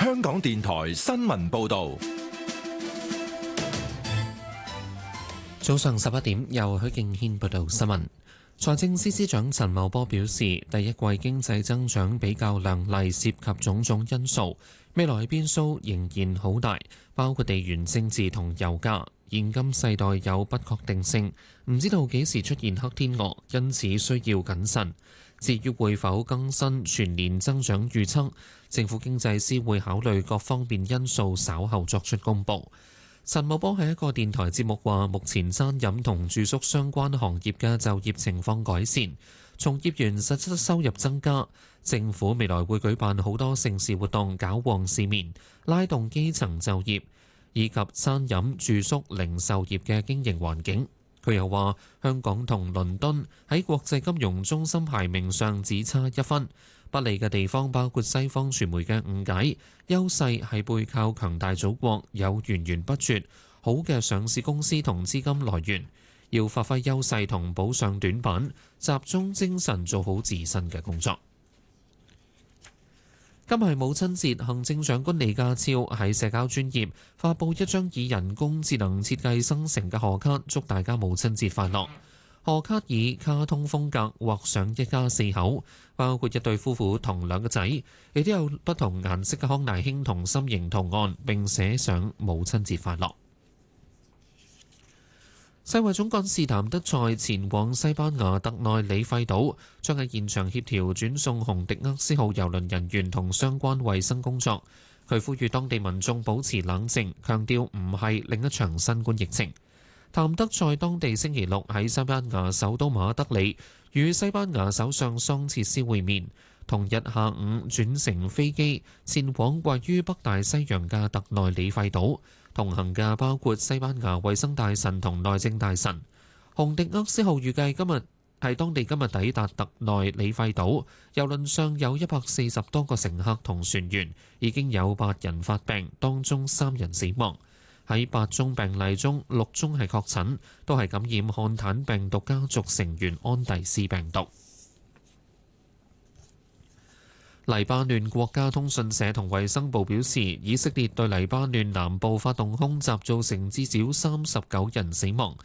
香港電台新聞報道。 早上11點，由許敬軒報道新聞。財政司司長陳茂波表示，第一季經濟增長比較亮麗，涉及種種因素，未來變數仍然好大，包括地緣政治同油價。現今世代有不確定性，唔知道幾時出現黑天鵝，因此需要謹慎。至於會否更新全年增長預測，政府經濟師會考慮各方面因素，稍後作出公佈。陳茂波喺一個電台節目話，目前餐飲同住宿相關行業嘅就業情況改善，從業員實質收入增加。政府未來會舉辦好多盛事活動，搞旺市面，拉動基層就業，以及餐飲、住宿、零售業嘅經營環境。佢又話，香港同倫敦喺國際金融中心排名上只差1分。不利嘅地方包括西方傳媒嘅誤解，優勢係背靠強大祖國，有源源不絕好嘅上市公司同資金來源，要發揮優勢同補上短板，集中精神做好自身嘅工作。今日係母親節，行政長官李家超喺社交專頁發布一張以人工智能設計生成嘅賀卡，祝大家母親節快樂。賀卡以卡通風格畫上一家4口，包括一對夫婦同2個仔，亦都有不同顏色嘅康乃馨同心形圖案，並寫上母親節快樂。世衛總幹事譚德塞前往西班牙特內里費島，將喺現場協調轉送紅迪厄斯號郵輪人員同相關衛生工作。佢呼籲當地民眾保持冷靜，強調唔係另一場新冠疫情。譚德塞當地星期六喺西班牙首都馬德里與西班牙首相桑切斯會面，同日下午轉乘飛機前往位於北大西洋嘅特內里費島，同行嘅包括西班牙衛生大臣同內政大臣。紅迪厄斯號預計當地今日抵達特內里費島，郵輪上有140多個乘客同船員，已經有8人發病，當中3人死亡。喺8宗病例中，6宗係確診，都係感染漢坦病毒家族成員安第斯病毒。黎巴嫩國家通訊社同衛生部表示，以色列對黎巴嫩南部發動空襲，造成至少39人死亡，